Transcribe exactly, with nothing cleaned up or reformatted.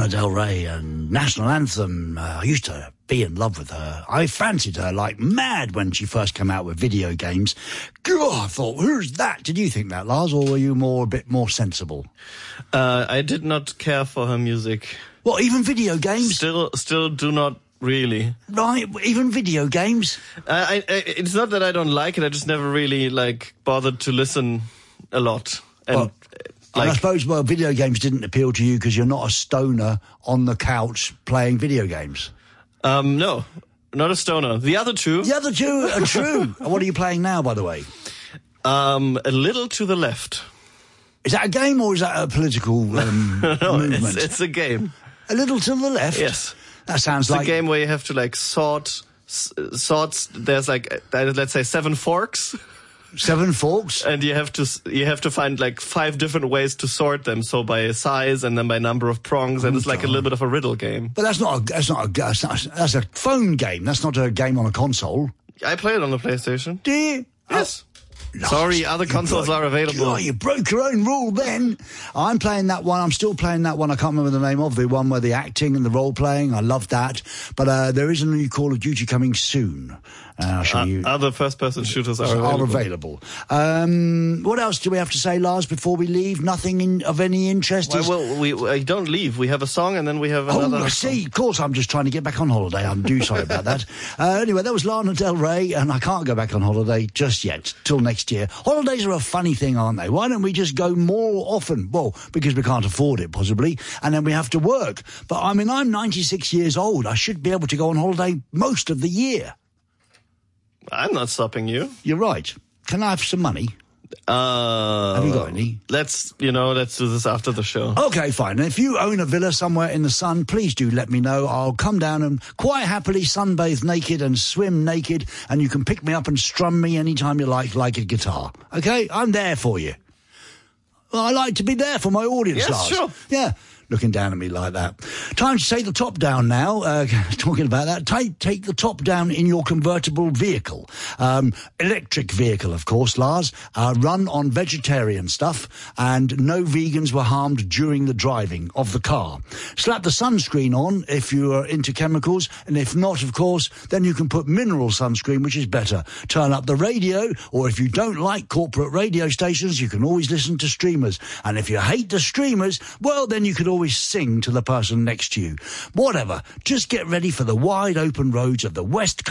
Lana Del Rey and National Anthem. Uh, I used to be in love with her. I fancied her like mad when she first came out with video games. God, I thought, who's that? Did you think that, Lars, or were you more a bit more sensible? Uh, I did not care for her music. What, even video games? Still, still do not really. Right, even video games? Uh, I, I, it's not that I don't like it. I just never really like bothered to listen a lot. And well, like, and I suppose, well, video games didn't appeal to you because you're not a stoner on the couch playing video games. Um, no, not a stoner. The other two. The other two are true. What are you playing now, by the way? Um, a little to the left. Is that a game or is that a political um, no, movement? It's, it's a game. A little to the left? Yes. That sounds it's like... It's a game where you have to, like, sort... Sorts, there's like, let's say seven forks. Seven forks? And you have to you have to find like five different ways to sort them. So by size and then by number of prongs, and oh, it's like God. a little bit of a riddle game. But that's not a that's not a that's, not, that's a phone game. That's not a game on a console. I play it on the PlayStation. Do you? Yes. Oh, Sorry, other consoles broke, are available. God, you broke your own rule then. I'm playing that one. I'm still playing that one. I can't remember the name of the one where the acting and the role playing. I love that. But uh, there is a new Call of Duty coming soon. Uh, I'll show uh, you. Other first-person shooters are available. Are available. Um, what else do we have to say, Lars, before we leave? Nothing in, of any interest? Well, well we, we don't leave. We have a song and then we have another. Oh, I see. Of course, I'm just trying to get back on holiday. I'm due sorry about that. Uh, anyway, that was Lana Del Rey, and I can't go back on holiday just yet, till next year. Holidays are a funny thing, aren't they? Why don't we just go more often? Well, because we can't afford it, possibly, and then we have to work. But, I mean, I'm ninety-six years old. I should be able to go on holiday most of the year. I'm not stopping you. You're right. Can I have some money? Uh, have you got any? Let's, you know, let's do this after the show. Okay, fine. And if you own a villa somewhere in the sun, please do let me know. I'll come down and quite happily sunbathe naked and swim naked, and you can pick me up and strum me anytime you like, like a guitar. Okay? I'm there for you. Well, I like to be there for my audience, yes, Lars. Sure. Yeah. Looking down at me like that. Time to take the top down now. Uh, talking about that, take, take the top down in your convertible vehicle. Um, electric vehicle, of course, Lars. Uh, run on vegetarian stuff, and no vegans were harmed during the driving of the car. Slap the sunscreen on if you are into chemicals, and if not, of course, then you can put mineral sunscreen, which is better. Turn up the radio, or if you don't like corporate radio stations, you can always listen to streamers. And if you hate the streamers, well, then you could always sing to the person next to you. Whatever. Just get ready for the wide open roads of the West Coast.